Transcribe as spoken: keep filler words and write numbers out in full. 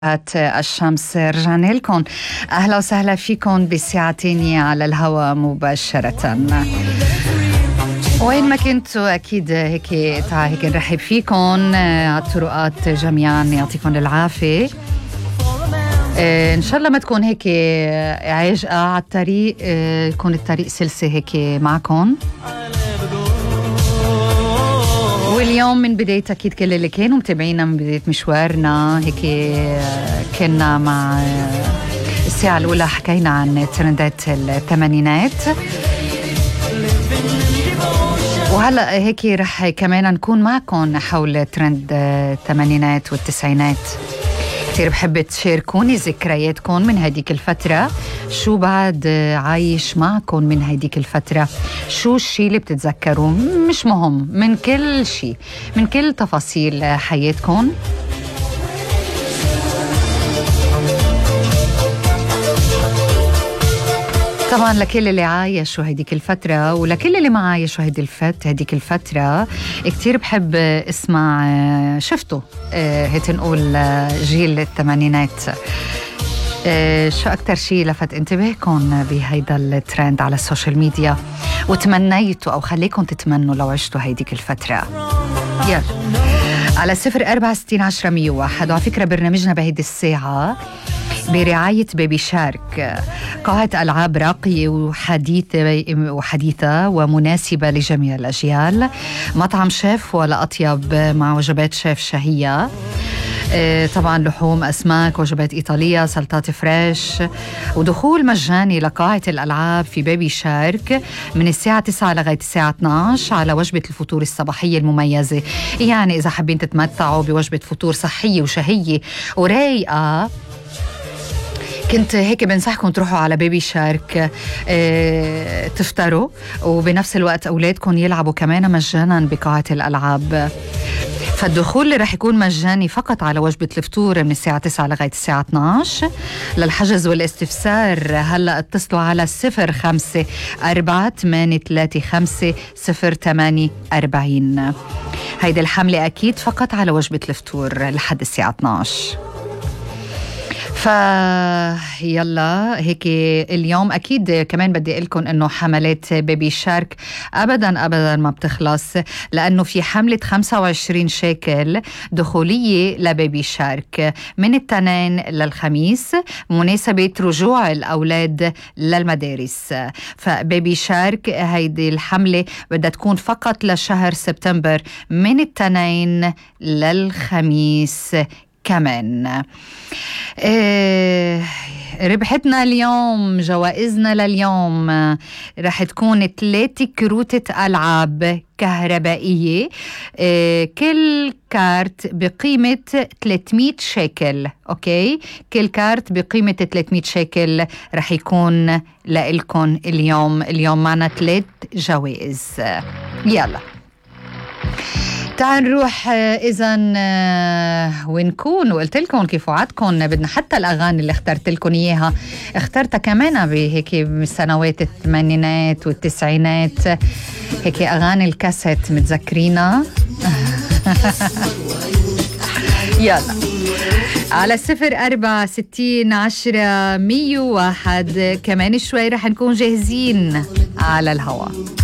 الشمس رجعنا لكم. أهلا وسهلا فيكم بساعة تانية على الهواء مباشرة وين ما كنتوا. أكيد هيك تعا هيك نرحب فيكم على الطرقات جميعا، يعطيكم العافية. إن شاء الله ما تكون هيك عاجقة على الطريق، يكون الطريق سلسة هيك معكم. واليوم من بداية أكيد كل اللي كانوا متابعينا من بداية مشوارنا هيك كنا مع الساعة الأولى حكينا عن ترندات الثمانينات، وهلأ هيك رح كمان نكون معكم حول ترند الثمانينات والتسعينات. كتير بحب تشاركوني ذكرياتكم من هديك الفترة، شو بعد عايش معكم من هديك الفترة، شو الشي اللي بتتذكروا، مش مهم، من كل شي، من كل تفاصيل حياتكم. طبعا لكل اللي عايشوا هديك الفترة ولكل اللي ما عايشوا هديك الفت هديك الفترة كتير بحب اسمع شفتوا هيك نقول جيل الثمانينات. شو أكتر شيء لفت انتباهكم بهيدا الترند على السوشيال ميديا وتمنيتوا أو خليكم تتمنوا لو عشتوا هيديك الفترة؟ يلا على صفر أربعة ستين عشرة مية وواحد. وعلى فكرة برنامجنا بهيدي الساعة برعاية بيبي شارك، قاعة ألعاب راقية وحديثة وحديثة ومناسبة لجميع الأجيال، مطعم شيف ولا أطيب مع وجبات شيف شهية، طبعا لحوم، أسماك، وجبات إيطالية، سلطات فريش، ودخول مجاني لقاعة الألعاب في بيبي شارك من الساعة تسعة لغاية الساعة اثني عشر على وجبة الفطور الصباحية المميزة. يعني إذا حابين تتمتعوا بوجبة فطور صحية وشهية ورايقة كنت هيك بنصحكم تروحوا على بيبي شارك اه تفطروا، وبنفس الوقت أولادكم يلعبوا كمان مجانا بقاعة الألعاب. فالدخول اللي رح يكون مجاني فقط على وجبة الفطور من الساعة تسعة لغاية الساعة اثني عشر. للحجز والاستفسار هلأ اتصلوا على صفر خمسة أربعة ثمانية ثلاثة خمسة صفر ثمانية أربعين. هيدي الحملة أكيد فقط على وجبة الفطور لحد الساعة اثني عشر. فيلا هيك اليوم أكيد كمان بدي أقولكم أنه حملات بيبي شارك أبدا أبدا ما بتخلص، لأنه في حملة خمسة وعشرين شيكل دخولية لبيبي شارك من التنين للخميس مناسبة رجوع الأولاد للمدارس. فبيبي شارك هيدي الحملة بدها تكون فقط لشهر سبتمبر من التنين للخميس كمان. إيه ربحتنا اليوم، جوائزنا لليوم رح تكون ثلاثة كروتة ألعاب كهربائية، إيه كل كارت بقيمة ثلاثمية شيكل. أوكي، كل كارت بقيمة ثلاثمية شيكل رح يكون لإلكم اليوم. اليوم معنا ثلاث جوائز. يلا تعال نروح إذن ونكون وقلت لكم كيف وعدكم بدنا حتى الأغاني اللي اخترت لكم إياها اخترتها كمان بهيك بالسنوات الثمانينات والتسعينات، هيك أغاني الكاسيت متذكرينها. يلا على صفر أربعة ستين عشرة مية واحد. كمان شوي رح نكون جاهزين على الهواء.